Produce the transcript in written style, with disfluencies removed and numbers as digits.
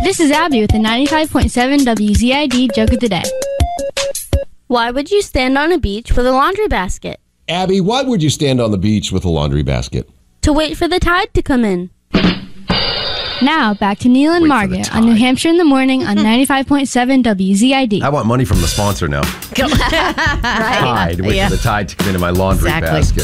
This is Abby with the 95.7 WZID joke of the day. Why would you stand on a beach with a laundry basket? Abby, why would you stand on the beach with a laundry basket? To wait for the tide to come in. Now, back to Neil and Wait for the Margaret on New tide. Hampshire in the Morning on 95.7 WZID. I want money from the sponsor now. Tide. Wait for the tide to come into my laundry basket.